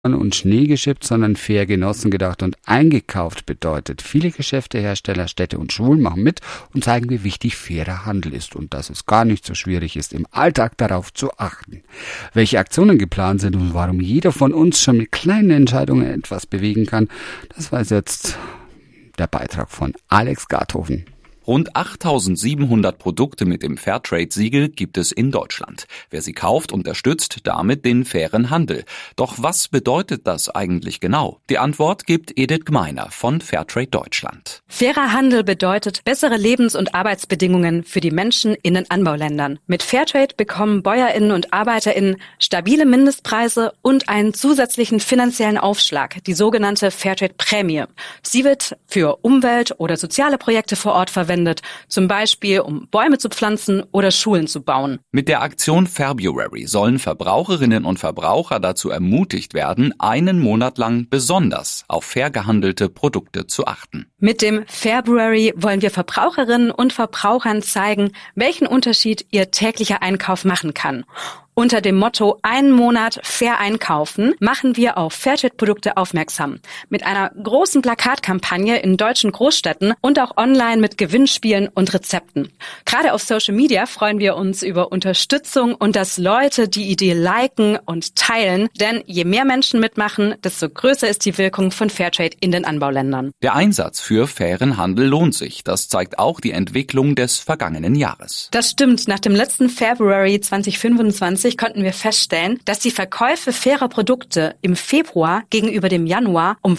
und Schnee geschippt, sondern fair genossen, gedacht und eingekauft bedeutet. Viele Geschäfte, Hersteller, Städte und Schulen machen mit und zeigen, wie wichtig fairer Handel ist und dass es gar nicht so schwierig ist, im Alltag darauf zu achten. Welche Aktionen geplant sind und warum jeder von uns schon mit kleinen Entscheidungen etwas bewegen kann, das weiß jetzt der Beitrag von Alex Garthofen. Rund 8.700 Produkte mit dem Fairtrade-Siegel gibt es in Deutschland. Wer sie kauft, unterstützt damit den fairen Handel. Doch was bedeutet das eigentlich genau? Die Antwort gibt Edith Gmeiner von Fairtrade Deutschland. Fairer Handel bedeutet bessere Lebens- und Arbeitsbedingungen für die Menschen in den Anbauländern. Mit Fairtrade bekommen BäuerInnen und ArbeiterInnen stabile Mindestpreise und einen zusätzlichen finanziellen Aufschlag, die sogenannte Fairtrade-Prämie. Sie wird für Umwelt- oder soziale Projekte vor Ort verwendet, zum Beispiel um Bäume zu pflanzen oder Schulen zu bauen. Mit der Aktion February sollen Verbraucherinnen und Verbraucher dazu ermutigt werden, einen Monat lang besonders auf fair gehandelte Produkte zu achten. Mit dem February wollen wir Verbraucherinnen und Verbrauchern zeigen, welchen Unterschied ihr täglicher Einkauf machen kann. Unter dem Motto "Einen Monat fair einkaufen" machen wir auf Fairtrade-Produkte aufmerksam. Mit einer großen Plakatkampagne in deutschen Großstädten und auch online mit Gewinnspielen und Rezepten. Gerade auf Social Media freuen wir uns über Unterstützung und dass Leute die Idee liken und teilen. Denn je mehr Menschen mitmachen, desto größer ist die Wirkung von Fairtrade in den Anbauländern. Der Einsatz für fairen Handel lohnt sich. Das zeigt auch die Entwicklung des vergangenen Jahres. Das stimmt. Nach dem letzten February 2025 konnten wir feststellen, dass die Verkäufe fairer Produkte im Februar gegenüber dem Januar um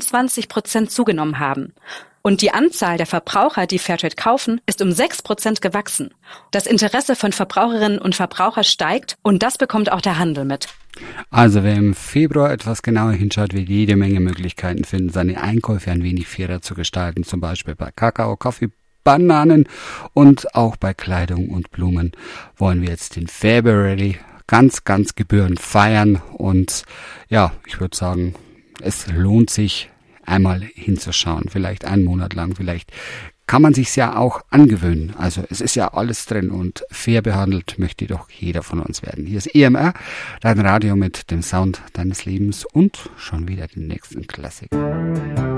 25% zugenommen haben. Und die Anzahl der Verbraucher, die Fairtrade kaufen, ist um 6% gewachsen. Das Interesse von Verbraucherinnen und Verbrauchern steigt und das bekommt auch der Handel mit. Also wer im Februar etwas genauer hinschaut, wird jede Menge Möglichkeiten finden, seine Einkäufe ein wenig fairer zu gestalten, zum Beispiel bei Kakao, Kaffee, Bananen und auch bei Kleidung und Blumen wollen wir jetzt den February ganz gebührend feiern und ja, ich würde sagen, es lohnt sich einmal hinzuschauen, vielleicht einen Monat lang, vielleicht kann man sich's ja auch angewöhnen. Also es ist ja alles drin und fair behandelt möchte doch jeder von uns werden. Hier ist EMR, dein Radio mit dem Sound deines Lebens und schon wieder den nächsten Klassiker.